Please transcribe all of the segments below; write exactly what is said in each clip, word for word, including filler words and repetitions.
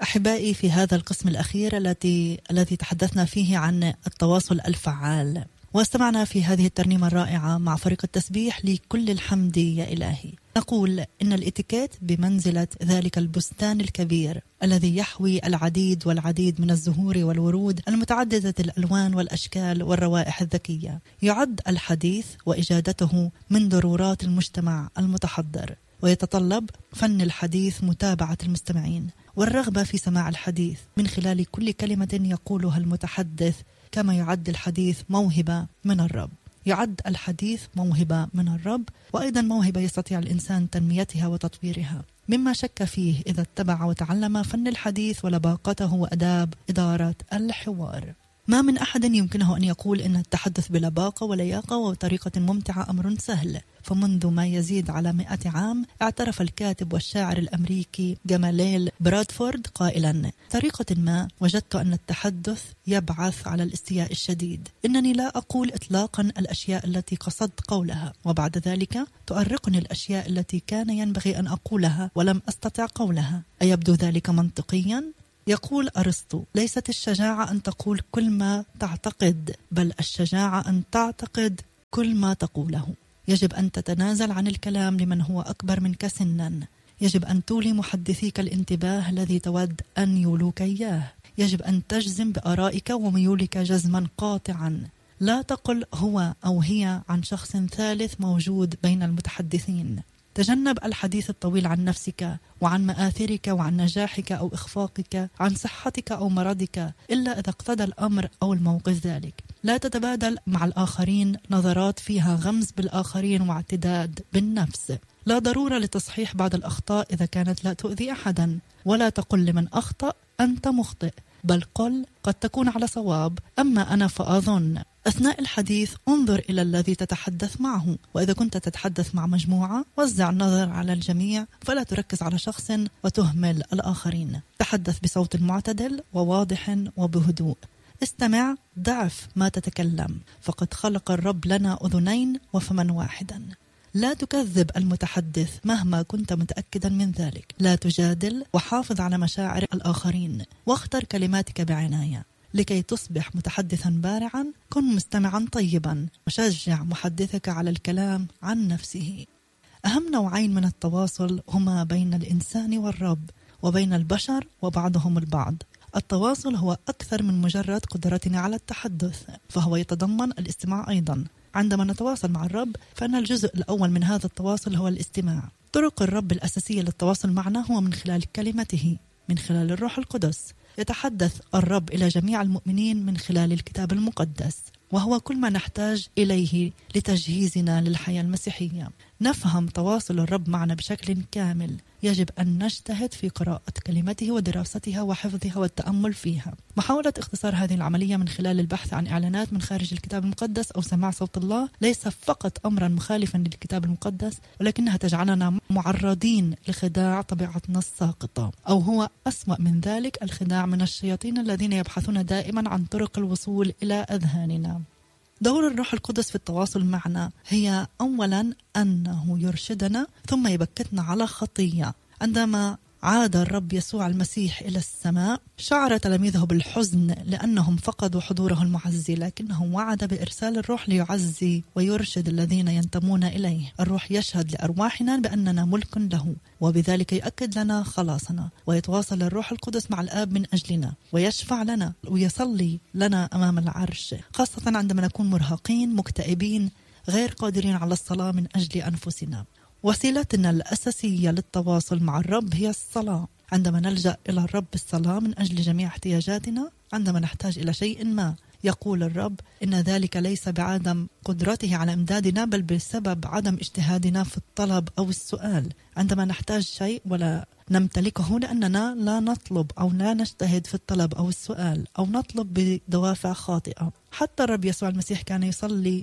أحبائي، في هذا القسم الأخير التي الذي تحدثنا فيه عن التواصل الفعال، واستمعنا في هذه الترنيمة الرائعة مع فريق التسبيح لكل الحمد يا إلهي. نقول إن الإتيكيت بمنزلة ذلك البستان الكبير الذي يحوي العديد والعديد من الزهور والورود المتعددة الألوان والأشكال والروائح الذكية. يعد الحديث وإجادته من ضرورات المجتمع المتحضر، ويتطلب فن الحديث متابعة المستمعين والرغبة في سماع الحديث من خلال كل كلمة يقولها المتحدث، كما يعد الحديث موهبة من الرب. يعد الحديث موهبة من الرب، وأيضا موهبة يستطيع الإنسان تنميتها وتطويرها، مما شك فيه إذا اتبع وتعلم فن الحديث ولباقته وأداب إدارة الحوار. ما من أحد يمكنه أن يقول إن التحدث بلباقة ولياقة وطريقة ممتعة أمر سهل، فمنذ ما يزيد على مئة عام اعترف الكاتب والشاعر الأمريكي جماليل برادفورد قائلا: طريقة ما وجدت أن التحدث يبعث على الاستياء الشديد. إنني لا أقول إطلاقا الأشياء التي قصدت قولها، وبعد ذلك تؤرقني الأشياء التي كان ينبغي أن أقولها ولم أستطع قولها. أيبدو ذلك منطقيا؟ يقول أرسطو: ليست الشجاعة أن تقول كل ما تعتقد، بل الشجاعة أن تعتقد كل ما تقوله. يجب أن تتنازل عن الكلام لمن هو أكبر منك سنا. يجب أن تولي محدثيك الانتباه الذي تود أن يولوك إياه. يجب أن تجزم بآرائك وميولك جزما قاطعا. لا تقل هو أو هي عن شخص ثالث موجود بين المتحدثين. تجنب الحديث الطويل عن نفسك وعن مآثرك وعن نجاحك أو إخفاقك، عن صحتك أو مرضك، إلا إذا اقتضى الأمر أو الموقف ذلك. لا تتبادل مع الآخرين نظرات فيها غمز بالآخرين واعتداد بالنفس. لا ضرورة لتصحيح بعض الأخطاء إذا كانت لا تؤذي أحدا. ولا تقل لمن أخطأ أنت مخطئ، بل قل قد تكون على صواب، أما أنا فأظن. أثناء الحديث انظر إلى الذي تتحدث معه، وإذا كنت تتحدث مع مجموعة وزع النظر على الجميع، فلا تركز على شخص وتهمل الآخرين. تحدث بصوت معتدل وواضح وبهدوء. استمع ضعف ما تتكلم، فقد خلق الرب لنا أذنين وفما واحدا. لا تكذب المتحدث مهما كنت متأكدا من ذلك. لا تجادل، وحافظ على مشاعر الآخرين، واختر كلماتك بعناية. لكي تصبح متحدثا بارعا كن مستمعا طيبا، وشجع محدثك على الكلام عن نفسه. أهم نوعين من التواصل هما بين الإنسان والرب، وبين البشر وبعضهم البعض. التواصل هو أكثر من مجرد قدرتنا على التحدث، فهو يتضمن الاستماع أيضا. عندما نتواصل مع الرب فإن الجزء الأول من هذا التواصل هو الاستماع. طرق الرب الأساسية للتواصل معنا هو من خلال كلمته، من خلال الروح القدس. يتحدث الرب إلى جميع المؤمنين من خلال الكتاب المقدس، وهو كل ما نحتاج إليه لتجهيزنا للحياة المسيحية. نفهم تواصل الرب معنا بشكل كامل. يجب أن نجتهد في قراءة كلمته ودراستها وحفظها والتأمل فيها. محاولة اختصار هذه العملية من خلال البحث عن إعلانات من خارج الكتاب المقدس أو سماع صوت الله ليس فقط أمرا مخالفا للكتاب المقدس، ولكنها تجعلنا معرضين لخداع طبيعتنا الساقطة، أو هو أسوأ من ذلك، الخداع من الشياطين الذين يبحثون دائما عن طرق الوصول إلى أذهاننا. دور الروح القدس في التواصل معنا هي أولا أنه يرشدنا، ثم يبكتنا على خطية. عندما عاد الرب يسوع المسيح إلى السماء شعر تلاميذه بالحزن لأنهم فقدوا حضوره المعزي، لكنه وعد بإرسال الروح ليعزي ويرشد الذين ينتمون إليه. الروح يشهد لأرواحنا بأننا ملك له، وبذلك يؤكد لنا خلاصنا. ويتواصل الروح القدس مع الآب من أجلنا، ويشفع لنا ويصلي لنا أمام العرش، خاصة عندما نكون مرهقين مكتئبين غير قادرين على الصلاة من أجل أنفسنا. وسيلتنا الأساسية للتواصل مع الرب هي الصلاة. عندما نلجأ إلى الرب بالصلاة من أجل جميع احتياجاتنا، عندما نحتاج إلى شيء ما، يقول الرب إن ذلك ليس بعدم قدرته على إمدادنا، بل بسبب عدم اجتهادنا في الطلب أو السؤال. عندما نحتاج شيء ولا نمتلكه لأننا لا نطلب أو لا نجتهد في الطلب أو السؤال، أو نطلب بدوافع خاطئة. حتى الرب يسوع المسيح كان يصلي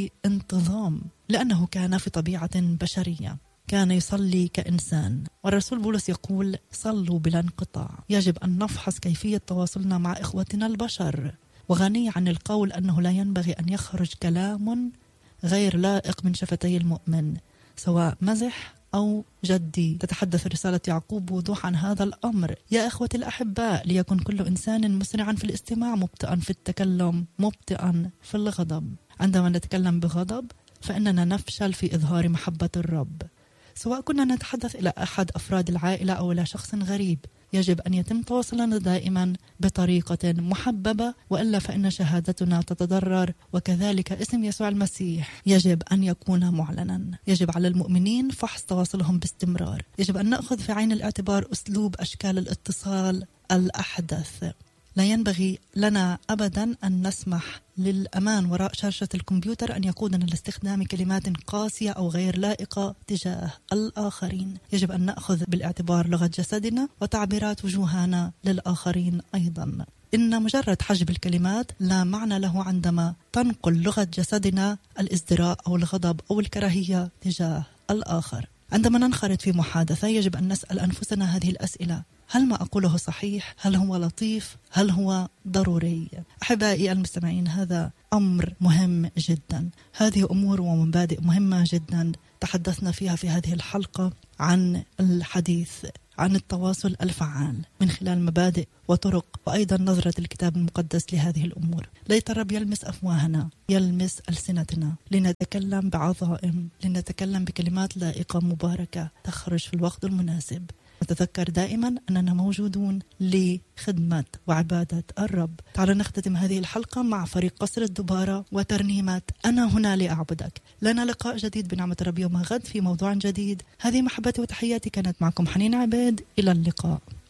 بانتظام لأنه كان في طبيعة بشرية، كان يصلي كإنسان. والرسول بولس يقول صلوا بلا انقطاع. يجب أن نفحص كيفية تواصلنا مع إخوتنا البشر، وغني عن القول أنه لا ينبغي أن يخرج كلام غير لائق من شفتي المؤمن، سواء مزح أو جدي. تتحدث رسالة يعقوب بوضوح عن هذا الأمر. يا إخوتي الأحباء، ليكن كل إنسان مسرعا في الاستماع، مبطئا في التكلم، مبطئا في الغضب. عندما نتكلم بغضب فإننا نفشل في إظهار محبة الرب، سواء كنا نتحدث إلى أحد أفراد العائلة أو إلى شخص غريب. يجب أن يتم تواصلنا دائما بطريقة محببة، وإلا فإن شهادتنا تتضرر. وكذلك اسم يسوع المسيح يجب أن يكون معلنا. يجب على المؤمنين فحص تواصلهم باستمرار. يجب أن نأخذ في عين الاعتبار أسلوب أشكال الاتصال الأحدث. لا ينبغي لنا أبدا أن نسمح للأمان وراء شاشة الكمبيوتر أن يقودنا لاستخدام كلمات قاسية أو غير لائقة تجاه الآخرين. يجب أن نأخذ بالاعتبار لغة جسدنا وتعبيرات وجوهنا للآخرين أيضا. إن مجرد حجب الكلمات لا معنى له عندما تنقل لغة جسدنا الازدراء أو الغضب أو الكراهية تجاه الآخر. عندما ننخرط في محادثة يجب أن نسأل أنفسنا هذه الأسئلة: هل ما أقوله صحيح؟ هل هو لطيف؟ هل هو ضروري؟ أحبائي المستمعين، هذا أمر مهم جدا. هذه أمور ومبادئ مهمة جدا تحدثنا فيها في هذه الحلقة عن الحديث عن التواصل الفعال من خلال مبادئ وطرق، وأيضا نظرة الكتاب المقدس لهذه الأمور. ليت الرب يلمس أفواهنا، يلمس ألسنتنا، لنتكلم بعظائم، لنتكلم بكلمات لائقة مباركة تخرج في الوقت المناسب. نتذكر دائما أننا موجودون لخدمة وعبادة الرب. تعالوا نختتم هذه الحلقة مع فريق قصر الدبارة وترنيمة أنا هنا لأعبدك. لنا لقاء جديد بنعمة الرب يوم غد في موضوع جديد. هذه محبتي وتحياتي، كانت معكم حنين عبيد. إلى اللقاء.